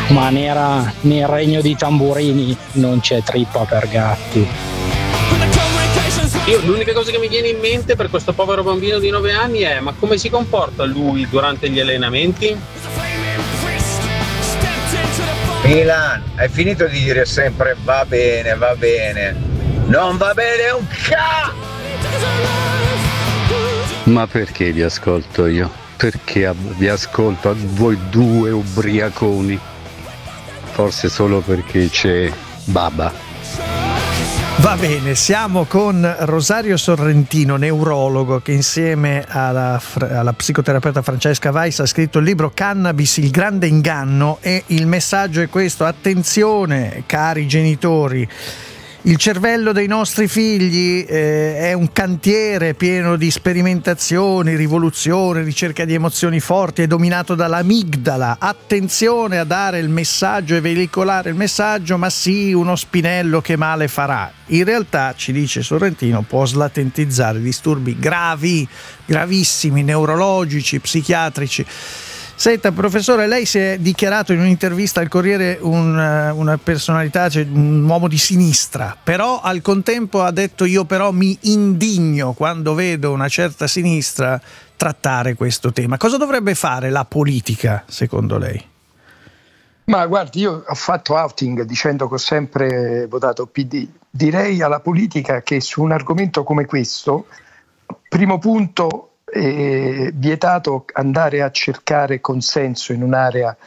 Ma nel regno di tamburini non c'è trippa per gatti. L'unica cosa che mi viene in mente per questo povero bambino di 9 anni è: ma come si comporta lui durante gli allenamenti? Milan, hai finito di dire sempre va bene, non va bene un Ma perché vi ascolto io? Perché vi ascolto a voi due ubriaconi? Forse solo perché c'è Baba. Va bene, siamo con Rosario Sorrentino, neurologo, che insieme alla psicoterapeuta Francesca Weiss ha scritto il libro Cannabis, il grande inganno, e il messaggio è questo: attenzione cari genitori, il cervello dei nostri figli è un cantiere pieno di sperimentazioni, rivoluzioni, ricerca di emozioni forti, è dominato dall'amigdala. Attenzione a dare il messaggio e veicolare il messaggio, ma sì, uno spinello che male farà. In realtà, ci dice Sorrentino, può slatentizzare disturbi gravi, gravissimi, neurologici, psichiatrici. Senta, professore, lei si è dichiarato in un'intervista al Corriere una personalità, cioè un uomo di sinistra, però al contempo ha detto: io però mi indigno quando vedo una certa sinistra trattare questo tema. Cosa dovrebbe fare la politica, secondo lei? Ma guardi, io ho fatto outing dicendo che ho sempre votato PD. Direi alla politica che su un argomento come questo, primo punto, vietato andare a cercare consenso in un'area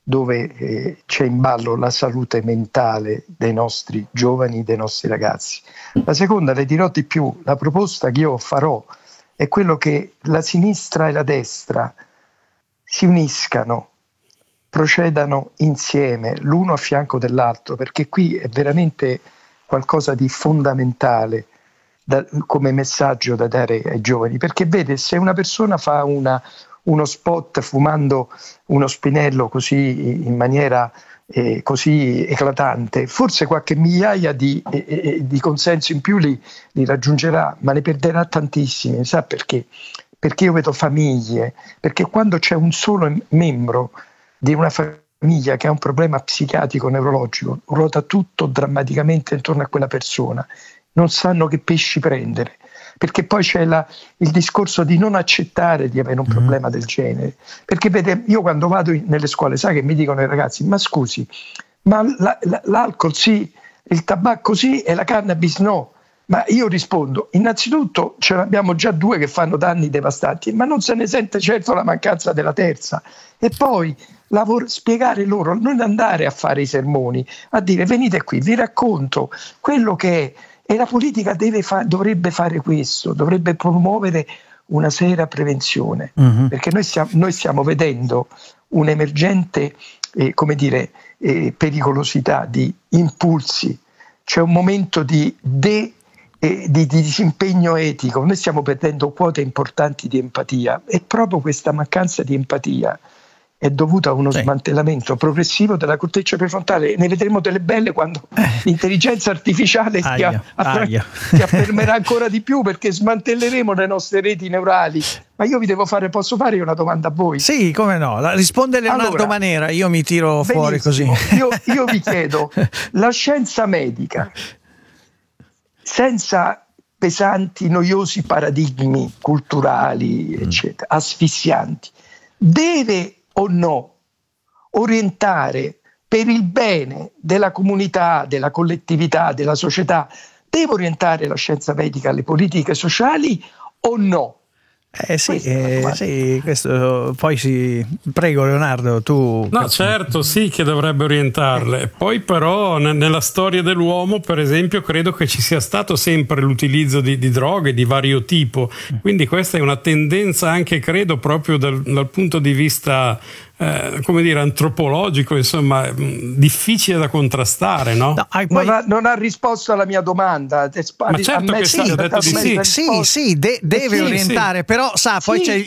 dove c'è in ballo la salute mentale dei nostri giovani, dei nostri ragazzi. La seconda, le dirò di più, la proposta che io farò è quello che la sinistra e la destra si uniscano, procedano insieme, l'uno a fianco dell'altro, perché qui è veramente qualcosa di fondamentale come messaggio da dare ai giovani, perché vede, se una persona fa uno spot fumando uno spinello così in maniera così eclatante, forse qualche migliaia di consensi in più li raggiungerà, ma ne perderà tantissimi. Sa perché? Perché io vedo famiglie, perché quando c'è un solo membro di una famiglia che ha un problema psichiatrico neurologico, ruota tutto drammaticamente intorno a quella persona. Non sanno che pesci prendere, perché poi c'è il discorso di non accettare di avere un problema del genere. Perché vede, io quando vado nelle scuole, sai che mi dicono i ragazzi: ma scusi, ma l'alcol sì, il tabacco sì e la cannabis no. Ma io rispondo: innanzitutto ce ne abbiamo già due che fanno danni devastanti, ma non se ne sente certo la mancanza della terza. E poi spiegare loro, non andare a fare i sermoni, a dire: venite qui, vi racconto quello che è. E la politica dovrebbe fare questo, dovrebbe promuovere una seria prevenzione, perché noi stiamo vedendo un'emergente pericolosità di impulsi, c'è un momento di disimpegno etico, noi stiamo perdendo quote importanti di empatia, e proprio questa mancanza di empatia è dovuta a uno smantellamento progressivo della corteccia prefrontale. Ne vedremo delle belle quando l'intelligenza artificiale si affermerà ancora di più, perché smantelleremo le nostre reti neurali. Ma io posso fare una domanda a voi? Sì, come no, risponde Leonardo Manera, io mi tiro fuori così. Io vi chiedo, la scienza medica, senza pesanti, noiosi paradigmi culturali, eccetera, asfissianti, deve o no orientare per il bene della comunità, della collettività, della società, deve orientare la scienza medica alle politiche sociali o no? Sì, questo poi prego Leonardo, tu. No, certo, sì che dovrebbe orientarle. Poi però nella storia dell'uomo, per esempio, credo che ci sia stato sempre l'utilizzo di droghe di vario tipo, quindi questa è una tendenza anche, credo, proprio dal punto di vista antropologico, insomma, difficile da contrastare, no? Non ha risposto alla mia domanda. Ma certo che sì, ho detto di sì. Sì, deve orientare, però poi c'è